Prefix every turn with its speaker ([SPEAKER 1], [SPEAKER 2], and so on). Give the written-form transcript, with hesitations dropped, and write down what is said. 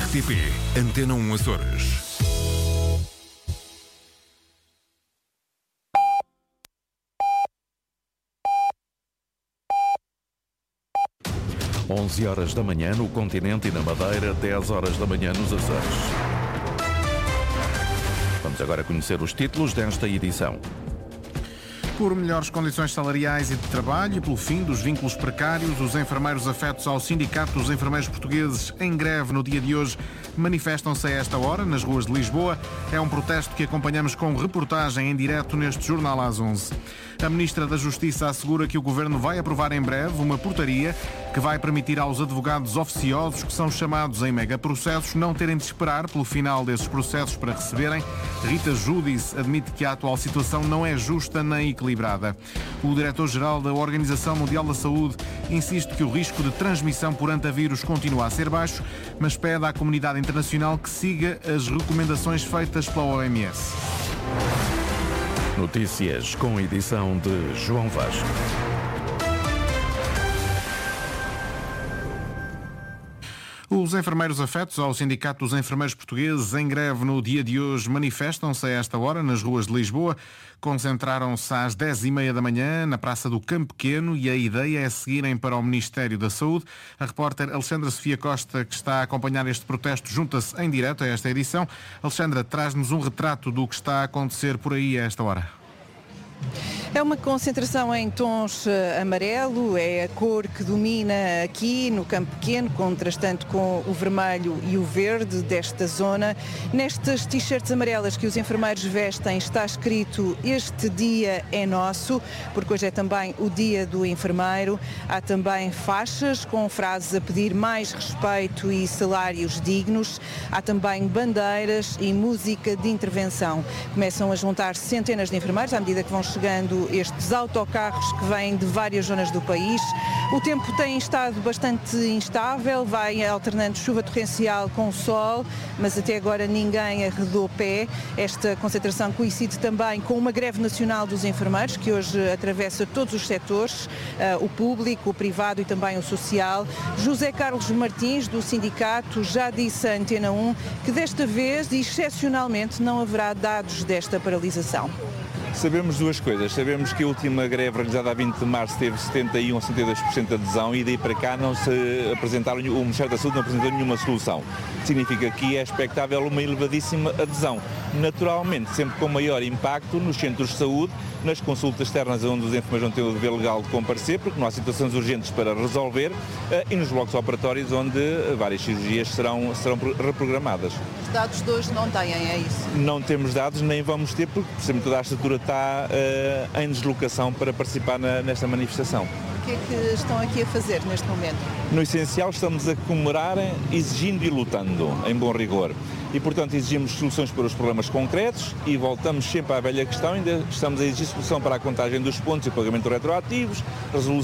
[SPEAKER 1] RTP Antena 1 Açores.
[SPEAKER 2] Onze horas da manhã no continente e na Madeira, 10 horas da manhã nos Açores. Vamos agora conhecer os títulos desta edição.
[SPEAKER 3] Por melhores condições salariais e de trabalho e pelo fim dos vínculos precários, os enfermeiros afetos ao Sindicato dos Enfermeiros Portugueses em greve no dia de hoje manifestam-se a esta hora nas ruas de Lisboa. É um protesto que acompanhamos com reportagem em direto neste Jornal às 11. A Ministra da Justiça assegura que o Governo vai aprovar em breve uma portaria que vai permitir aos advogados oficiosos que são chamados em megaprocessos não terem de esperar pelo final desses processos para receberem. Rita Giudice admite que a atual situação não é justa nem equilibrada. O Diretor-Geral da Organização Mundial da Saúde insiste que o risco de transmissão por antavírus continua a ser baixo, mas pede à comunidade internacional que siga as recomendações feitas pela OMS.
[SPEAKER 2] Notícias com edição de João Vasco.
[SPEAKER 3] Os enfermeiros afetos ao Sindicato dos Enfermeiros Portugueses em greve no dia de hoje manifestam-se a esta hora nas ruas de Lisboa. Concentraram-se às 10h30 da manhã na Praça do Campo Pequeno e a ideia é seguirem para o Ministério da Saúde. A repórter Alexandra Sofia Costa, que está a acompanhar este protesto, junta-se em direto a esta edição. Alexandra, traz-nos um retrato do que está a acontecer por aí a esta hora.
[SPEAKER 4] É uma concentração em tons amarelo, é a cor que domina aqui no Campo Pequeno, contrastante com o vermelho e o verde desta zona. Nestas t-shirts amarelas que os enfermeiros vestem está escrito "Este dia é nosso", porque hoje é também o dia do enfermeiro. Há também faixas com frases a pedir mais respeito e salários dignos. Há também bandeiras e música de intervenção. Começam a juntar centenas de enfermeiros à medida que vão chegando estes autocarros que vêm de várias zonas do país. O tempo tem estado bastante instável, vai alternando chuva torrencial com sol, mas até agora ninguém arredou pé. Esta concentração coincide também com uma greve nacional dos enfermeiros, que hoje atravessa todos os setores, o público, o privado e também o social. José Carlos Martins, do sindicato, já disse à Antena 1 que desta vez, excepcionalmente, não haverá dados desta paralisação.
[SPEAKER 5] Sabemos duas coisas. Sabemos que a última greve realizada a 20 de março teve 71 a 72% de adesão e daí para cá não se apresentaram, o Ministério da Saúde não apresentou nenhuma solução. Significa que é expectável uma elevadíssima adesão. Naturalmente, sempre com maior impacto nos centros de saúde, nas consultas externas onde os enfermeiros não têm o dever legal de comparecer, porque não há situações urgentes para resolver, e nos blocos operatórios onde várias cirurgias serão reprogramadas.
[SPEAKER 4] Os dados de hoje não têm, é isso?
[SPEAKER 5] Não temos dados, nem vamos ter, porque sempre toda a estrutura está em deslocação para participar nesta manifestação.
[SPEAKER 4] O que é que estão aqui a fazer neste momento?
[SPEAKER 5] No essencial, estamos a comemorar, exigindo e lutando, em bom rigor. E, portanto, exigimos soluções para os problemas concretos e voltamos sempre à velha questão. Ainda estamos a exigir solução para a contagem dos pontos e pagamento retroativos, resolução